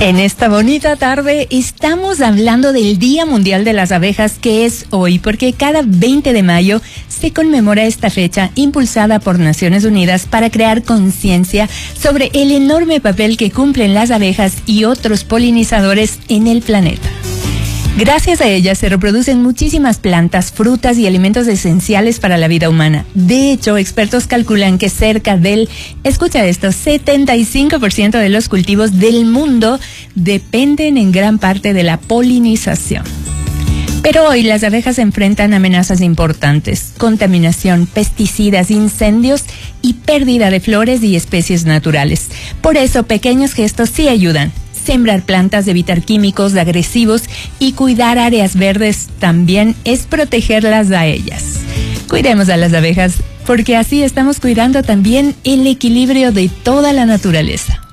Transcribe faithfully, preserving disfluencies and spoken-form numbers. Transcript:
En esta bonita tarde estamos hablando del Día Mundial de las Abejas, que es hoy, porque cada veinte de mayo se conmemora esta fecha impulsada por Naciones Unidas para crear conciencia sobre el enorme papel que cumplen las abejas y otros polinizadores en el planeta. Gracias a ellas se reproducen muchísimas plantas, frutas y alimentos esenciales para la vida humana. De hecho, expertos calculan que cerca del, escucha esto, setenta y cinco por ciento de los cultivos del mundo dependen en gran parte de la polinización. Pero hoy las abejas enfrentan amenazas importantes: contaminación, pesticidas, incendios y pérdida de flores y especies naturales. Por eso, pequeños gestos sí ayudan. Sembrar plantas, evitar químicos agresivos y cuidar áreas verdes también es protegerlas a ellas. Cuidemos a las abejas, porque así estamos cuidando también el equilibrio de toda la naturaleza.